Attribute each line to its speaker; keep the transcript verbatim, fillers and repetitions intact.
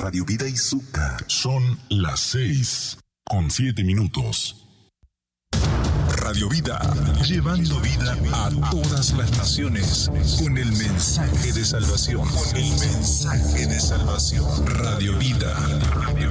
Speaker 1: Radio Vida y Zucca.
Speaker 2: Son las seis con siete minutos.
Speaker 1: Radio Vida, llevando vida a todas las naciones con el mensaje de salvación. Con el mensaje de salvación. Radio Vida.